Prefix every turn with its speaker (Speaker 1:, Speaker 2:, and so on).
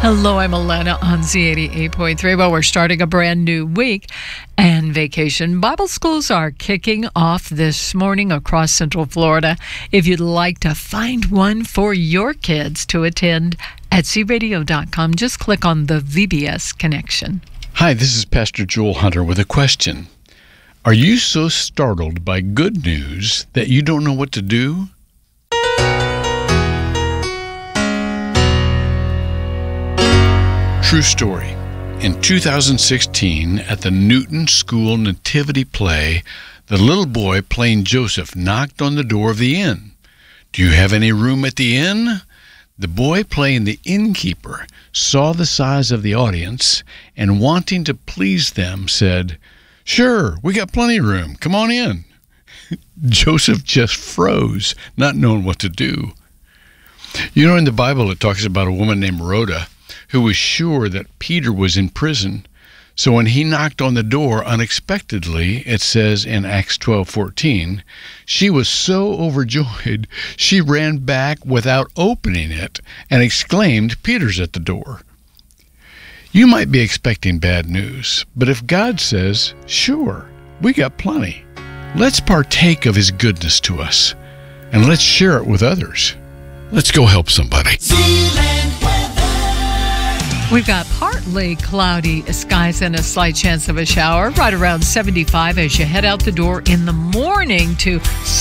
Speaker 1: Hello, I'm Alana on Z88.3. Well, we're starting a brand new week, and Vacation Bible Schools are kicking off this morning across Central Florida. If you'd like to find one for your kids to attend at ZRadio.com, just click on the VBS connection.
Speaker 2: Hi, this is Pastor Joel Hunter with a question. Are you so startled by good news that you don't know what to do? True story. In 2016, at the Newton School Nativity Play, the little boy playing Joseph knocked on the door of the inn. "Do you have any room at the inn?" The boy playing the innkeeper saw the size of the audience and, wanting to please them, said, "Sure, we got plenty of room. Come on in." Joseph just froze, not knowing what to do. You know, in the Bible, it talks about a woman named Rhoda who was sure that Peter was in prison. So when he knocked on the door unexpectedly, it says in Acts 12:14, she was so overjoyed, she ran back without opening it and exclaimed, "Peter's at the door." You might be expecting bad news, but if God says, "Sure, we got plenty," let's partake of his goodness to us, and let's share it with others. Let's go help somebody.
Speaker 1: We've got partly cloudy skies and a slight chance of a shower, right around 75 as you head out the door in the morning to